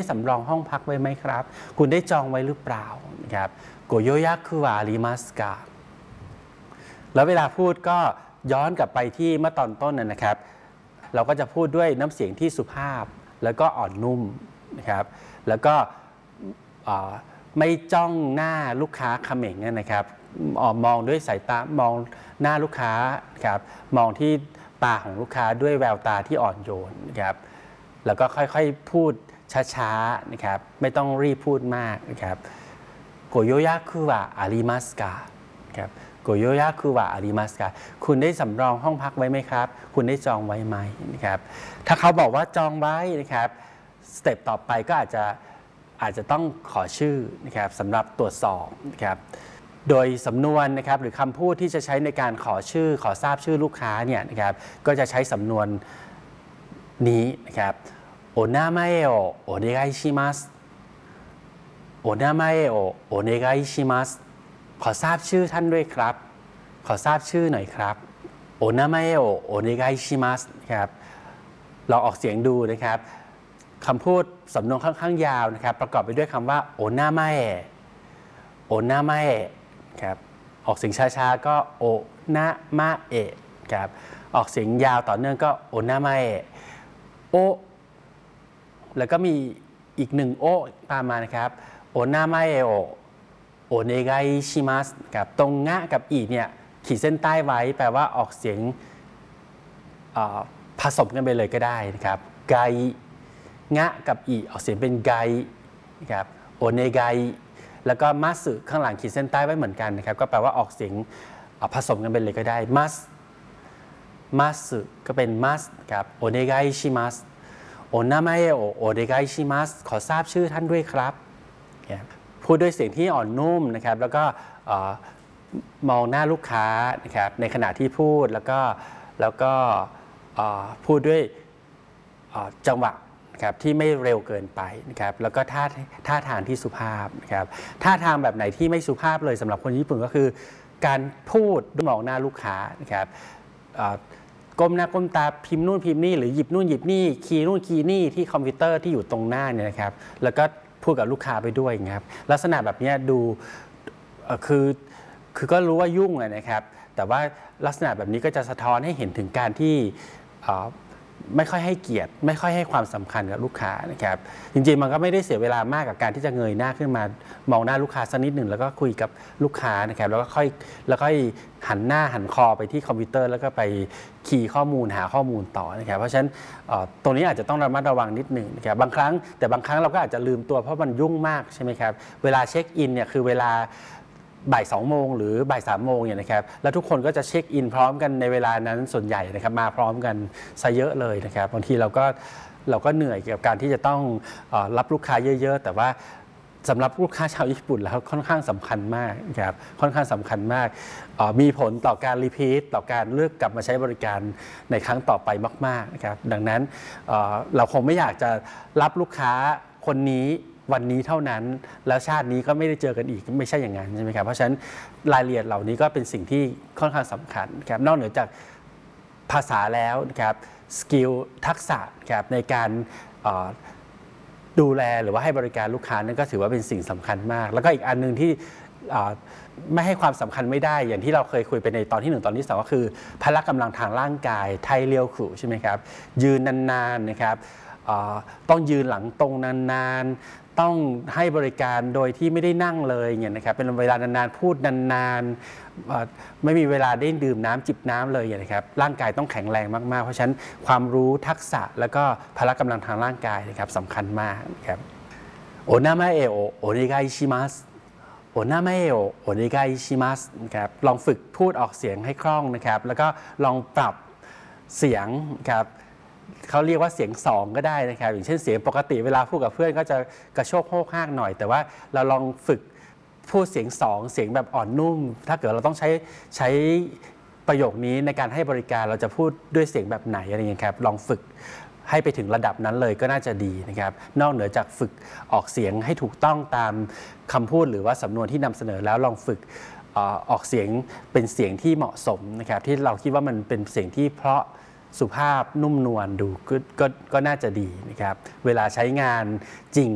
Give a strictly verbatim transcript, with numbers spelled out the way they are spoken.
สำรองห้องพักไว้ไหมครับคุณได้จองไว้หรือเปล่านะครับโกโยยะคุวาริมัสกะแล้วเวลาพูดก็ย้อนกลับไปที่เมื่อตอนต้นนะครับเราก็จะพูดด้วยน้ำเสียงที่สุภาพแล้วก็อ่อนนุ่มนะครับแล้วก็ไม่จ้องหน้าลูกค้าเขม่งนะครับมองด้วยสายตามองหน้าลูกค้าครับมองที่ตาของลูกค้าด้วยแววตาที่อ่อนโยนนะครับแล้วก็ค่อยๆพูดช้าๆนะครับไม่ต้องรีบพูดมากนะครับโกโยยะคุวะอาริมัสกะครับโกโยยะคุวะอาริมัสกะคุณได้สำรองห้องพักไว้ไหมครับคุณได้จองไว้ไหมนะครับถ้าเขาบอกว่าจองไว้นะครับสเต็ปต่อไปก็อาจจะอาจจะต้องขอชื่อนะครับสำหรับตรวจสอบนะครับโดยสำนวนนะครับหรือคำพูดที่จะใช้ในการขอชื่อขอทราบชื่อลูกค้าเนี่ยนะครับก็จะใช้สำนวนนี้นะครับโอนามาเอโอโอเนไกชิมัสโอนามาเอโอโอเนไกชิมัสขอทราบชื่อท่านด้วยครับขอทราบชื่อหน่อยครับโอนามาเอโอโอเนไกชิมัสครับเราออกเสียงดูนะครับคำพูดสำนวนค่อนข้างยาวนะครับประกอบไปด้วยคำว่าโอนามาเอโอนามาเอครับออกเสียงช้าๆก็โอนามาเอครับออกเสียงยาวต่อเนื่องก็โอนามาเอโอแล้วก็มีอีกหนึ่งโอตามมานะครับโอนามาเอโอโอเนไกชิมัสกับตรงงะกับอีเนี่ยขีดเส้นใต้ไว้แปลว่าออกเสียงผสมกันไปเลยก็ได้นะครับไกงะกับอีออกเสียงเป็นไกนะครับโอเนไกแล้วก็มัสข้างหลังขีดเส้นใต้ไว้เหมือนกันนะครับก็แปลว่าออกเสียงผสมกันไปเลยก็ได้มัสมัสก็เป็นมัสครับโอเนไกชิมัสโอนามาเอโอโอเนไกชิมัสขอทราบชื่อท่านด้วยครับพูดด้วยเสียงที่อ่อนนุ่มนะครับแล้วก็มองหน้าลูกค้านะครับในขณะที่พูดแล้วก็แล้วก็พูดด้วยจังหวะครับที่ไม่เร็วเกินไปนะครับแล้วก็ท่าท่าทางที่สุภาพนะครับท่าทางแบบไหนที่ไม่สุภาพเลยสำหรับคนญี่ปุ่นก็คือการพูดด้วยมองหน้าลูกค้านะครับก้มหน้าก้มตาพิมพ์นู่นพิมพ์นี่หรือหยิบนู่นหยิบนี่คีย์นู่นคีย์นี่ที่คอมพิวเตอร์ที่อยู่ตรงหน้าเนี่ยนะครับแล้วก็พูดกับลูกค้าไปด้วยครับลักษณะแบบนี้ดูคือคือก็รู้ว่ายุ่งนะครับแต่ว่าลักษณะแบบนี้ก็จะสะท้อนให้เห็นถึงการที่ไม่ค่อยให้เกียรติไม่ค่อยให้ความสำคัญกับลูกค้านะครับจริงๆมันก็ไม่ได้เสียเวลามากกับการที่จะเงยหน้าขึ้นมามองหน้าลูกค้าสักนิดหนึ่งแล้วก็คุยกับลูกค้านะครับแล้วก็ค่อยแล้วก็หันหน้าหันคอไปที่คอมพิวเตอร์แล้วก็ไปคีย์ข้อมูลหาข้อมูลต่อนะครับเพราะฉะนั้นตรงนี้อาจจะต้องระมัดระวังนิดหนึ่งนะครับบางครั้งแต่บางครั้งเราก็อาจจะลืมตัวเพราะมันยุ่งมากใช่ไหมครับเวลาเช็คอินเนี่ยคือเวลาบ่ายสองโมงหรือบ่ายสามโมงเนี่ยนะครับแล้วทุกคนก็จะเช็คอินพร้อมกันในเวลานั้นส่วนใหญ่นะครับมาพร้อมกันซะเยอะเลยนะครับบางทีเราก็เราก็เหนื่อยกับการที่จะต้องรับลูกค้าเยอะๆแต่ว่าสำหรับลูกค้าชาวญี่ปุ่นแล้วค่อนข้างสำคัญมากนะครับค่อนข้างสำคัญมากมีผลต่อการรีพีทต่อการเลือกกลับมาใช้บริการในครั้งต่อไปมากๆนะครับดังนั้นเราคงไม่อยากจะรับลูกค้าคนนี้วันนี้เท่านั้นแล้วชาตินี้ก็ไม่ได้เจอกันอีกไม่ใช่อย่างนั้นใช่ไหมครับเพราะฉะนั้นรายละเอียดเหล่านี้ก็เป็นสิ่งที่ค่อนข้างสำคัญครับนอกเหนือจากภาษาแล้วนะครับสกิลทักษะครับในการดูแลหรือว่าให้บริการลูกค้านั่นก็ถือว่าเป็นสิ่งสำคัญมากแล้วก็อีกอันนึงที่ไม่ให้ความสำคัญไม่ได้อย่างที่เราเคยคุยไปในตอนที่หนึ่งตอนที่สองก็คือพละกำลังทางร่างกายไทเรียวขุใช่ไหมครับยืนนานๆนะครับต้องยืนหลังตรงนานๆต้องให้บริการโดยที่ไม่ได้นั่งเลยเนี่ยนะครับเป็นเวลานานๆพูดนานๆไม่มีเวลาได้ดื่มน้ำจิบน้ำเลยนะครับร่างกายต้องแข็งแรงมากๆเพราะฉะนั้นความรู้ทักษะแล้วก็พละกำลังทางร่างกายนะครับสำคัญมากครับโอนามาเอโอโอเนไกชิมัสโอนามาเอโอโอเนไกชิมัสนะครับลองฝึกพูดออกเสียงให้คล่องนะครับแล้วก็ลองปรับเสียงครับเขาเรียกว่าเสียงสองก็ได้นะครับอย่างเช่นเสียงปกติเวลาพูดกับเพื่อนก็จะกระโชกโฮกฮากหน่อยแต่ว่าเราลองฝึกพูดเสียงสองเสียงแบบอ่อนนุ่มถ้าเกิดเราต้องใช้ใช้ประโยคนี้ในการให้บริการเราจะพูดด้วยเสียงแบบไหนอะไรอย่างนี้ครับลองฝึกให้ไปถึงระดับนั้นเลยก็น่าจะดีนะครับนอกเหนือจากฝึกออกเสียงให้ถูกต้องตามคำพูดหรือว่าสำนวนที่นำเสนอแล้วลองฝึกออกเสียงเป็นเสียงที่เหมาะสมนะครับที่เราคิดว่ามันเป็นเสียงที่เพราะสุภาพนุ่มนวลดูก็ก็น่าจะดีนะครับเวลาใช้งานจริง